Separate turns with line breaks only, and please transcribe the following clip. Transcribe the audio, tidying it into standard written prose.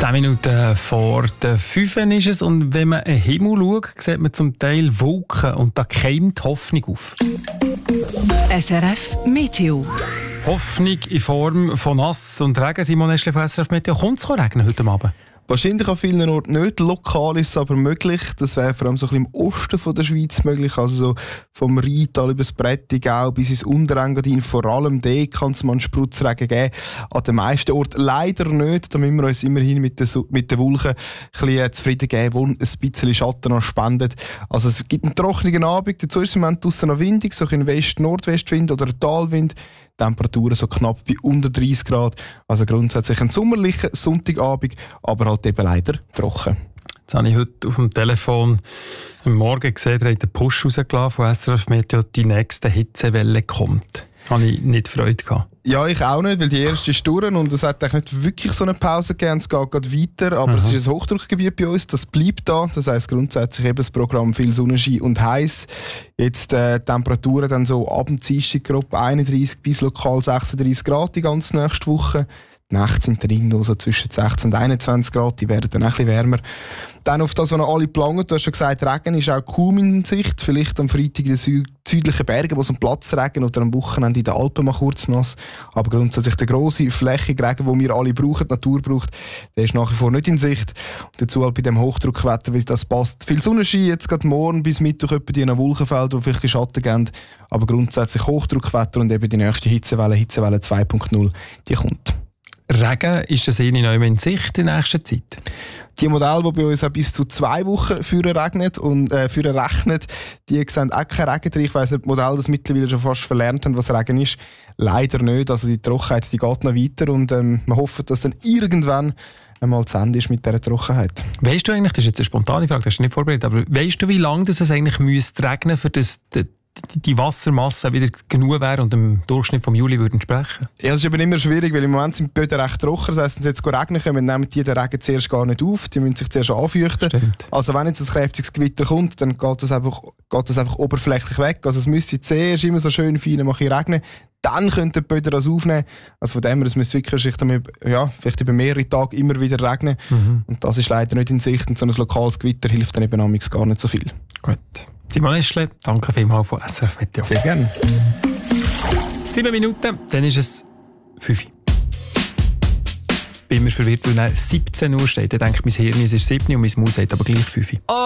10 Minuten vor der 5 ist es und wenn man in den Himmel schaut, sieht man zum Teil Wolken und da keimt Hoffnung auf.
SRF Meteo.
Hoffnung in Form von Nass und Regen. Simon Eschle von SRF Meteo. Kommt es regnen heute Abend?
Wahrscheinlich an vielen Orten nicht. Lokal ist es aber möglich. Das wäre vor allem so ein bisschen im Osten von der Schweiz möglich. Also so vom Rheintal über das Prättigau bis ins Unterengadin. Vor allem dort kann es mal einen Spritzregen geben. An den meisten Orten leider nicht. Da müssen wir uns immerhin mit den Wolken ein bisschen zufrieden geben, die ein bisschen Schatten noch spendet. Also es gibt einen trockenen Abend. Dazu ist es im Moment draussen noch windig. So ein West-Nordwestwind oder ein Talwind. Temperaturen so knapp bei unter 30 Grad. Also grundsätzlich ein sommerlicher Sonntagabend, aber halt eben leider trocken.
Jetzt habe ich heute auf dem Telefon am Morgen gesehen, der hat den Push rausgelassen von SRF Meteo, die nächste Hitzewelle kommt. Da hatte ich nicht Freude gehabt.
Ja, ich auch nicht, weil die erste ist durch und es hat eigentlich nicht wirklich so eine Pause gegeben. Es geht gerade weiter, aber es ist ein Hochdruckgebiet bei uns, das bleibt da. Das heisst grundsätzlich eben das Programm viel Sonnenschein und heiß. Jetzt Temperaturen dann so ab dem Dienstag grob 31 bis lokal 36 Grad die ganze nächste Woche. Die Nächte sind dann irgendwo so zwischen 16 und 21 Grad, die werden dann ein bisschen wärmer. Dann auf das, was noch alle planen, du hast schon gesagt, Regen ist auch kaum in Sicht. Vielleicht am Freitag in den südlichen Bergen, wo es am Platz Regen oder am Wochenende in den Alpen mal kurz nass. Aber grundsätzlich der grosse, flächige Regen, den wir alle brauchen, die Natur braucht, der ist nach wie vor nicht in Sicht. Und dazu halt bei dem Hochdruckwetter, wie das passt. Viel Sonnenschein, jetzt geht morgen bis Mittwoch etwa die Wolkenfelder, die vielleicht Schatten geben. Aber grundsätzlich Hochdruckwetter und eben die nächste Hitzewelle 2.0, die kommt.
Regen, ist das nicht mehr in Sicht in nächster Zeit?
Die Modelle, die bei uns auch bis zu 2 Wochen führen rechnet, die sehen auch keinen Regen drin. Ich weiss nicht, die Modelle das mittlerweile schon fast verlernt haben, was Regen ist. Leider nicht. Also die Trockenheit, die geht noch weiter und wir hoffen, dass dann irgendwann einmal zu Ende ist mit dieser Trockenheit.
Weißt du eigentlich, das ist jetzt eine spontane Frage, das hast du nicht vorbereitet, aber weißt du, wie lange es eigentlich müsste regnen, für das die Wassermasse wieder genug wäre und dem Durchschnitt vom Juli würden entsprechen? Ja,
es ist eben immer schwierig, weil im Moment sind die Böden recht trocken. Das heisst, wenn es jetzt regnen kommt, nehmen die den Regen zuerst gar nicht auf. Die müssen sich zuerst anfeuchten.
Stimmt.
Also wenn jetzt ein kräftiges Gewitter kommt, dann geht das einfach oberflächlich weg. Also es müsste zuerst immer so schön fein regnen. Dann könnten die Böden das aufnehmen. Also von dem her, es müsste wirklich vielleicht über mehrere Tage immer wieder regnen. Und das ist leider nicht in Sicht. Und so ein lokales Gewitter hilft dann eben amigs gar nicht so viel.
Gut. Simon Eschle, danke vielmals von SRF Meteo.
Sehr gerne.
7 Minuten, dann ist es 5 Uhr. Bin mir verwirrt, weil es 17 Uhr steht. Dann denke ich, mein Hirn ist 7 Uhr und mein Maus sagt aber gleich 5 Uhr.